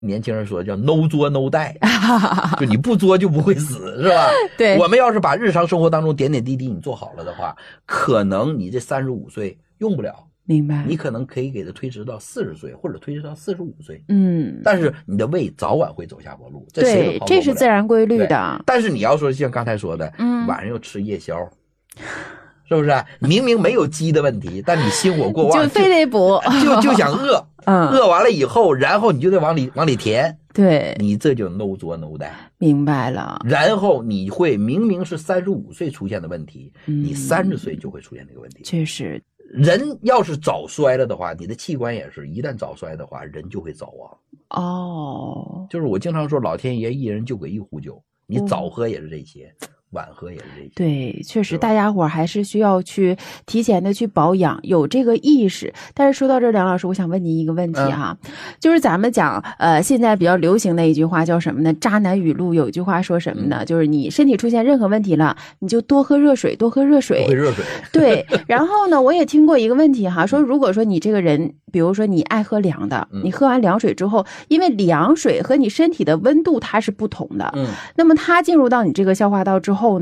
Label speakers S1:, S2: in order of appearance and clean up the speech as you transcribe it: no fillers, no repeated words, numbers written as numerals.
S1: 年轻人说叫 no 作 no die， 就你不作就不会死，是吧？
S2: 对，
S1: 我们要是把日常生活当中点点滴滴你做好了的话，可能你这35岁用不了，
S2: 明白？
S1: 你可能可以给它推迟到40岁，或者推迟到45岁。
S2: 嗯，
S1: 但是你的胃早晚会走下坡路，这谁都
S2: 对，
S1: 跑不了。
S2: 这是自然规律的。
S1: 但是你要说像刚才说的，晚上又吃夜宵。是不是？明明没有饥的问题，但你心火过旺，
S2: 就非得补，
S1: 就想饿，饿完了以后，然后你就得往里填，
S2: 对，
S1: 你这就 no 作 no die，
S2: 明白了。
S1: 然后你会明明是35岁出现的问题，你30岁就会出现这个问题。
S2: 确实，
S1: 人要是早衰了的话，你的器官也是，一旦早衰的话，人就会早亡。
S2: 哦，
S1: 就是我经常说，老天爷一人就给一壶酒，你早喝也是这些。晚喝也是这些。
S2: 对，确实大家伙还是需要去提前的去保养，有这个意识。但是说到这儿，梁老师，我想问您一个问题哈，就是咱们讲现在比较流行的一句话叫什么呢？渣男语录有一句话说什么呢？就是你身体出现任何问题了，你就多喝热水，多喝热水。
S1: 多喝热水。
S2: 对，然后呢，我也听过一个问题哈，说如果说你这个人，比如说你爱喝凉的，你喝完凉水之后，因为凉水和你身体的温度它是不同的，那么它进入到你这个消化道之后